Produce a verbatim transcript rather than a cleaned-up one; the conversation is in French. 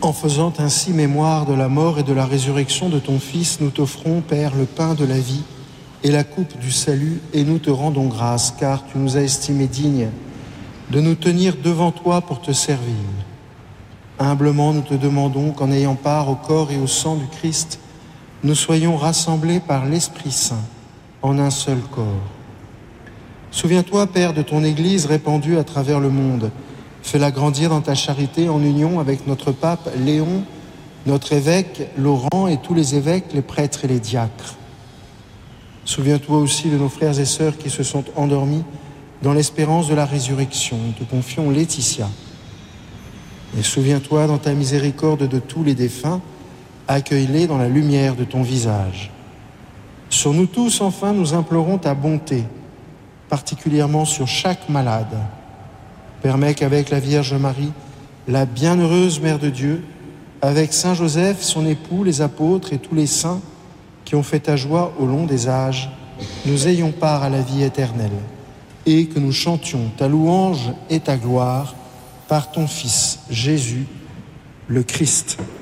En faisant ainsi mémoire de la mort et de la résurrection de ton Fils, nous t'offrons, Père, le pain de la vie et la coupe du salut, et nous te rendons grâce, car tu nous as estimés dignes de nous tenir devant toi pour te servir. Humblement, nous te demandons qu'en ayant part au corps et au sang du Christ, nous soyons rassemblés par l'Esprit Saint en un seul corps. Souviens-toi, Père, de ton Église répandue à travers le monde. Fais-la grandir dans ta charité en union avec notre pape Léon, notre évêque Laurent et tous les évêques, les prêtres et les diacres. Souviens-toi aussi de nos frères et sœurs qui se sont endormis dans l'espérance de la résurrection. Nous te confions Laetitia. Et souviens-toi dans ta miséricorde de tous les défunts, accueille-les dans la lumière de ton visage. Sur nous tous, enfin, nous implorons ta bonté, particulièrement sur chaque malade. Permets qu'avec la Vierge Marie, la bienheureuse Mère de Dieu, avec Saint Joseph, son époux, les apôtres et tous les saints qui ont fait ta joie au long des âges, nous ayons part à la vie éternelle et que nous chantions ta louange et ta gloire par ton Fils Jésus, le Christ.